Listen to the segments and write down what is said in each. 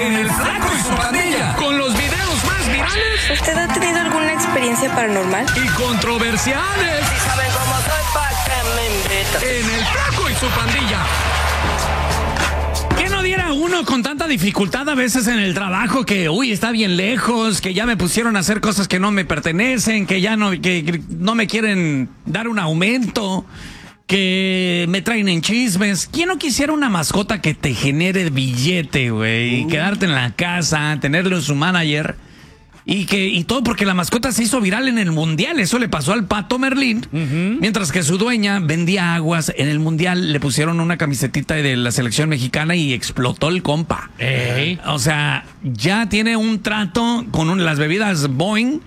en El Flaco y su Pandilla, con los videos más virales. ¿Usted ha tenido alguna experiencia paranormal? Y controversiales. Si saben cómo soy, ¿pa' qué me invitan? En El Flaco y su Pandilla. ¿Qué no diera uno con tanta dificultad a veces en el trabajo que, uy, está bien lejos, que ya me pusieron a hacer cosas que no me pertenecen, que ya no, que no me quieren dar un aumento, que me traen en chismes? ¿Quién no quisiera una mascota que te genere billete, güey? Y quedarte en la casa, tenerle su manager. Y todo porque la mascota se hizo viral en el mundial. Eso le pasó al Pato Merlín. Mientras que su dueña vendía aguas. En el mundial le pusieron una camisetita de la selección mexicana y explotó el compa. O sea, ya tiene un trato con las bebidas Boeing.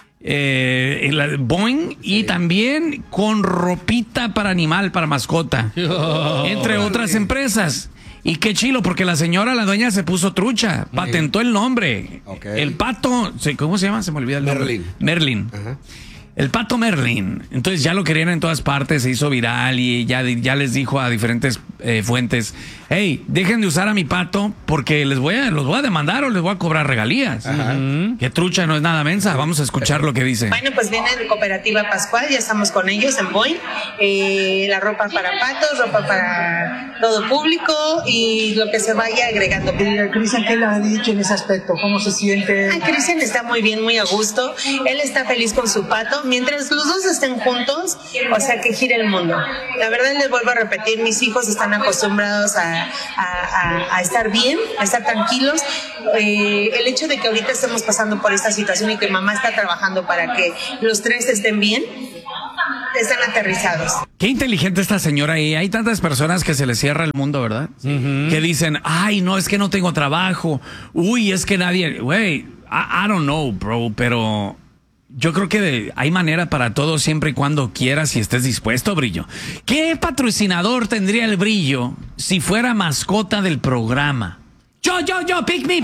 Boeing y también con ropita para animal, para mascota. Entre otras empresas. Y qué chilo, porque la dueña se puso trucha, patentó el nombre. El Pato, ¿cómo se llama? Se me olvida el nombre. Merlín. Ajá. El Pato Merlín. Entonces ya lo querían en todas partes, se hizo viral y ya les dijo a diferentes fuentes: hey, dejen de usar a mi pato porque los voy a demandar o les voy a cobrar regalías. Que trucha, no es nada mensa. Vamos a escuchar lo que dice. Bueno, pues viene de Cooperativa Pascual, ya estamos con ellos en Boeing. La ropa para patos, ropa para todo público y lo que se vaya agregando. Cristian, ¿qué le ha dicho en ese aspecto? ¿Cómo se siente? Cristian está muy bien, muy a gusto. Él está feliz con su pato. Mientras los dos estén juntos, o sea, que gire el mundo. La verdad, les vuelvo a repetir, mis hijos están acostumbrados a estar bien, a estar tranquilos. El hecho de que ahorita estemos pasando por esta situación y que mamá está trabajando para que los tres estén bien, están aterrizados. Qué inteligente esta señora. Y hay tantas personas que se les cierra el mundo, ¿verdad? Que dicen: ay, no, es que no tengo trabajo. Uy, es que nadie... Güey, I don't know, bro, pero... yo creo que hay manera para todo siempre y cuando quieras y estés dispuesto, Brillo. ¿Qué patrocinador tendría el Brillo si fuera mascota del programa? Yo, pick me.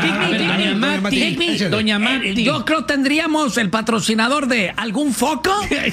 Doña Mati. Yo creo tendríamos el patrocinador de algún foco.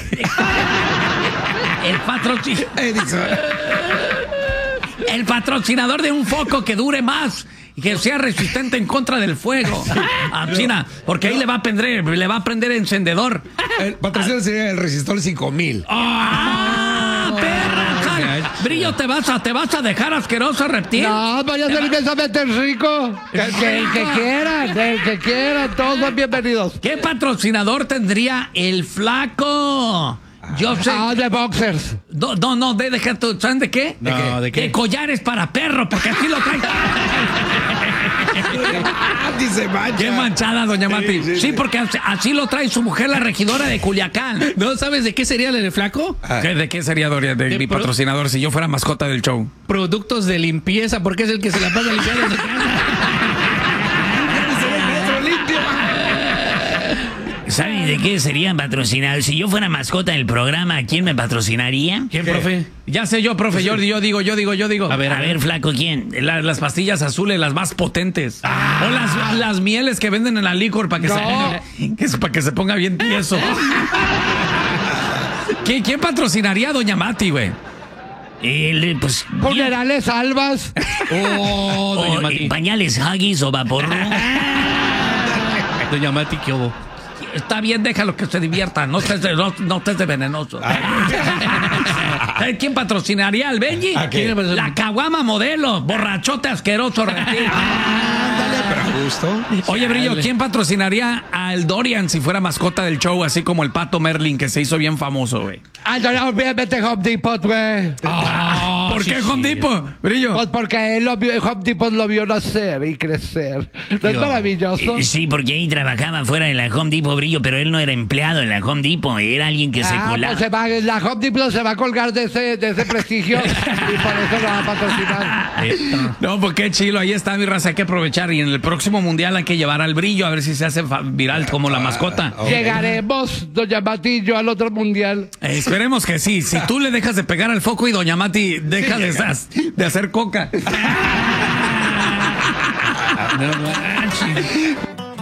El patrocinador de un foco que dure más y que sea resistente en contra del fuego. China, porque ahí le va a prender encendedor. El patrocinador sería el Resistor 5000. ¡Perra! Brillo, ¿te vas a dejar asqueroso, reptil? No, vaya a ser inmensamente rico. El que quiera, todos son bienvenidos. ¿Qué patrocinador tendría el Flaco? Yo sé. De boxers. No, deja tú. ¿Saben de qué? ¿De qué? De collares para perro, porque así lo trae. Dice mancha. Qué manchada, doña Mati. Sí, porque así lo trae su mujer, la regidora de Culiacán. ¿No sabes de qué sería el Flaco? ¿De qué sería, Doria, de mi patrocinador si yo fuera mascota del show? Productos de limpieza, porque es el que se la pasa limpiando en su casa. ¿Saben de qué serían patrocinados? Si yo fuera mascota del programa, ¿quién me patrocinaría? ¿Quién, profe? Ya sé yo, profe. Yo digo. A ver, Flaco, ¿quién? Las pastillas azules, las más potentes. O las mieles que venden en la licor para que se ponga bien tieso. ¿Quién patrocinaría a doña Mati, güey? Pues... Funerales Albas. Doña Mati. Pañales Huggies o Vaporru. Doña Mati, ¿qué hubo? Está bien, déjalo que se divierta. No estés de venenoso. ¿Sabes quién patrocinaría al Benji? La caguama modelo. Borrachote asqueroso. Pero a gusto. Oye, Brillo, ¿quién patrocinaría al Dorian si fuera mascota del show, así como el Pato Merlin, que se hizo bien famoso, güey? Obviamente Home Depot, güey. ¿Por qué Home Depot, Brillo? Pues porque Home Depot lo vio nacer y crecer. ¿No es maravilloso? Sí, porque ahí trabajaba fuera de la Home Depot, Brillo, pero él no era empleado en la Home Depot, era alguien que se colaba. Pues la Home Depot se va a colgar de ese prestigio y por eso lo va a patrocinar. No, pues qué chilo, ahí está, mi raza, hay que aprovechar. Y en el próximo mundial hay que llevar al Brillo a ver si se hace viral como la mascota. Llegaremos, doña Mati y yo, al otro mundial. Esperemos que sí. Si tú le dejas de pegar al foco y doña Mati deja de hacer coca. No manches.